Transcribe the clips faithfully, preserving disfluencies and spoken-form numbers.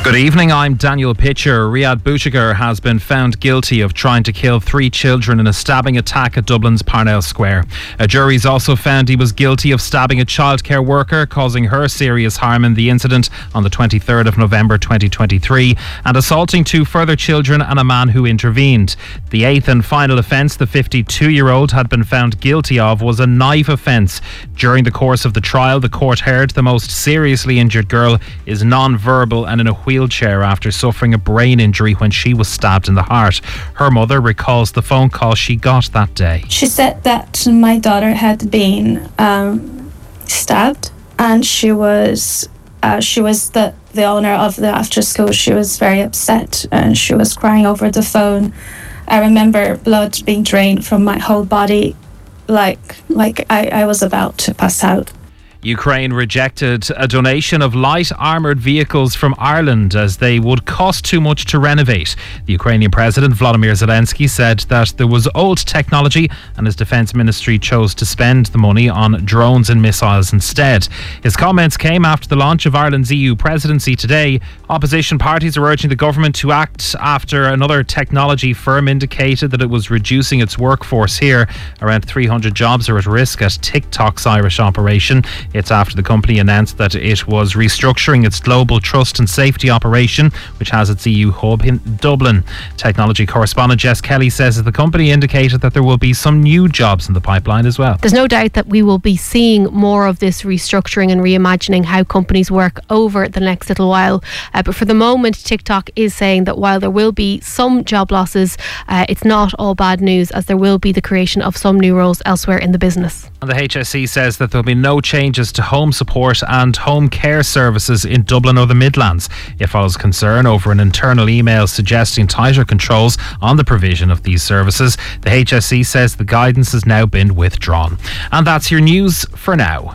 Good evening, I'm Daniel Pitcher. Riyad Bouchiger has been found guilty of trying to kill three children in a stabbing attack at Dublin's Parnell Square. A jury's also found he was guilty of stabbing a childcare worker, causing her serious harm in the incident on the twenty-third of November twenty twenty-three, and assaulting two further children and a man who intervened. The eighth and final offence the fifty-two-year-old had been found guilty of was a knife offence. During the course of the trial, the court heard the most seriously injured girl is non-verbal and in a wheelchair after suffering a brain injury when she was stabbed in the heart. Her mother recalls the phone call she got that day. She said that my daughter had been um, stabbed, and she was uh, she was the, the owner of the after school. She was very upset and she was crying over the phone. I remember blood being drained from my whole body, like like I, I was about to pass out. Ukraine rejected a donation of light armoured vehicles from Ireland as they would cost too much to renovate. The Ukrainian President Volodymyr Zelensky said that there was old technology and his defence ministry chose to spend the money on drones and missiles instead. His comments came after the launch of Ireland's E U presidency today. Opposition parties are urging the government to act after another technology firm indicated that it was reducing its workforce here. Around three hundred jobs are at risk at TikTok's Irish operation. It's after the company announced that it was restructuring its global trust and safety operation, which has its E U hub in Dublin. Technology correspondent Jess Kelly says that the company indicated that there will be some new jobs in the pipeline as well. There's no doubt that we will be seeing more of this restructuring and reimagining how companies work over the next little while. Uh, but for the moment, TikTok is saying that while there will be some job losses, uh, it's not all bad news, as there will be the creation of some new roles elsewhere in the business. And the H S E says that there'll be no changes to home support and home care services in Dublin or the Midlands. It follows concern over an internal email suggesting tighter controls on the provision of these services. The H S E says the guidance has now been withdrawn. And that's your news for now.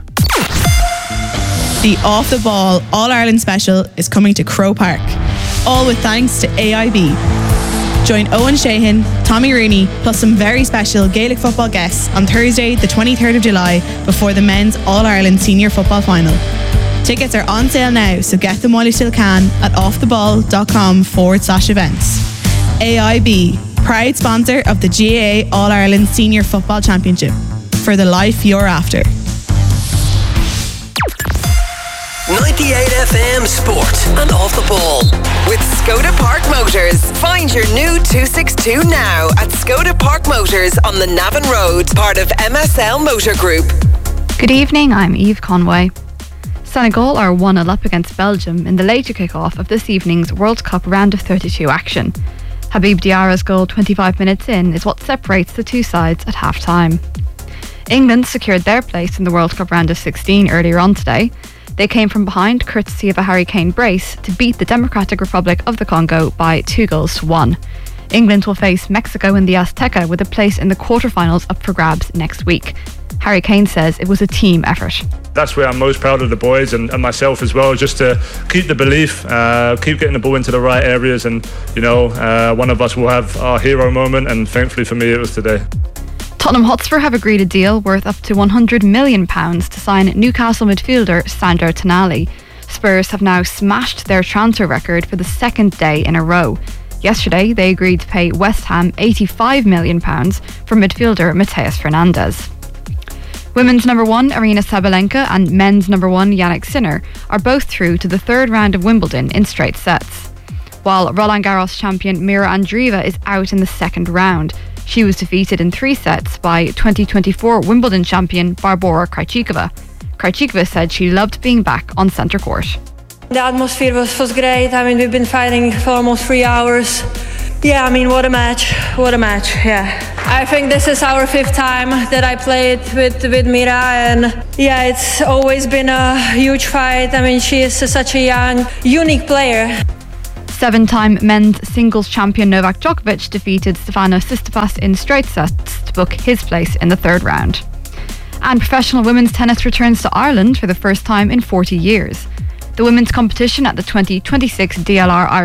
The Off the Ball All-Ireland Special is coming to Croke Park, all with thanks to A I B. Join Owen Shahan, Tommy Rooney, plus some very special Gaelic football guests on Thursday, the twenty-third of July, before the men's All-Ireland Senior Football Final. Tickets are on sale now, so get them while you still can at offtheball.com forward slash events. A I B, proud sponsor of the G A A All-Ireland Senior Football Championship. For the life you're after. ninety-eight F M Sport and Off the Ball with Skoda Park Motors. Find your new two sixty-two now at Skoda Park Motors on the Navan Road, part of M S L Motor Group. Good evening, I'm Eve Conway. Senegal are one nil up against Belgium in the later kick-off of this evening's World Cup round of thirty-two action. Habib Diarra's goal twenty-five minutes in is what separates the two sides at half-time. England secured their place in the World Cup round of sixteen earlier on today. They came from behind courtesy of a Harry Kane brace to beat the Democratic Republic of the Congo by two goals to one. England will face Mexico in the Azteca with a place in the quarterfinals up for grabs next week. Harry Kane says it was a team effort. That's where I'm most proud of the boys and, and myself as well, just to keep the belief, uh, keep getting the ball into the right areas, and you know, uh, one of us will have our hero moment, and thankfully for me it was today. Tottenham Hotspur have agreed a deal worth up to one hundred million pounds to sign Newcastle midfielder Sandro Tonali. Spurs have now smashed their transfer record for the second day in a row. Yesterday, they agreed to pay West Ham eighty-five million pounds for midfielder Mateus Fernandes. Women's number one Arina Sabalenka and men's number one Yannick Sinner are both through to the third round of Wimbledon in straight sets. While Roland Garros champion Mira Andreeva is out in the second round. She was defeated in three sets by twenty twenty-four Wimbledon champion Barbora Krejcikova. Krejcikova said she loved being back on centre court. The atmosphere was, was great. I mean, we've been fighting for almost three hours. Yeah, I mean, what a match. What a match, yeah. I think this is our fifth time that I played with, with Mira, and yeah, it's always been a huge fight. I mean, she is such a young, unique player. Seven-time men's singles champion Novak Djokovic defeated Stefanos Tsitsipas in straight sets to book his place in the third round. And professional women's tennis returns to Ireland for the first time in forty years. The women's competition at the twenty twenty-six D L R Irish